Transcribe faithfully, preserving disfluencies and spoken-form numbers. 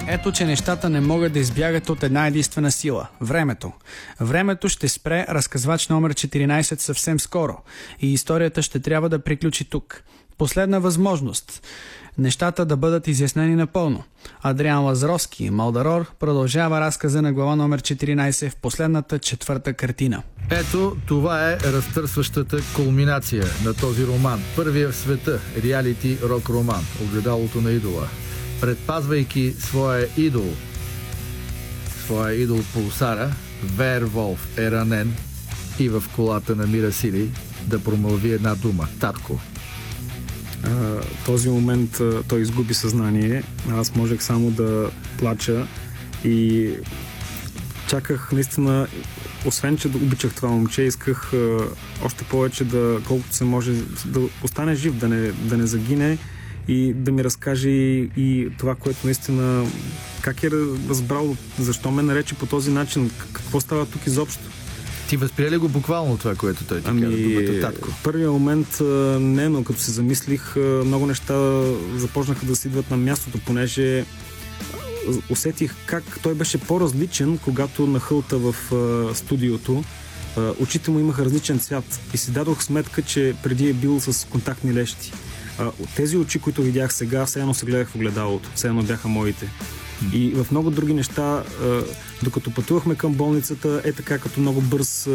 Ето, че нещата не могат да избягат от една единствена сила – времето. Времето ще спре разказвач номер четиринайсет съвсем скоро и историята ще трябва да приключи тук. Последна възможност нещата да бъдат изяснени напълно. Адриан Лазаровски, Малдарор, продължава разказа на глава номер четиринайсет в последната четвърта картина. Ето, това е разтърсващата кулминация на този роман. Първия в света реалити рок роман "Огледалото на идола". Предпазвайки своя идол, своя идол Пулсара, Верволф е ранен и в колата намира сили да промълви една дума – татко. В този момент той изгуби съзнание. Аз можех само да плача и чаках наистина, освен че да обичах това момче, исках още повече да, колкото се може, да остане жив, да не, да не загине и да ми разкаже и, и това, което наистина, как е разбрал, защо ме нарече по този начин, какво става тук изобщо. Ти възприели го буквално това, което той ти ами, каза, думата татко? В първия момент не, но като се замислих, много неща започнаха да си идват на мястото, понеже усетих как той беше по-различен, когато нахълта в студиото. Очите му имаха различен цвят и си дадох сметка, че преди е бил с контактни лещи. Тези очи, които видях сега, все едно се гледах в огледалото, все едно бяха моите. И в много други неща, докато пътувахме към болницата, е така като много бърз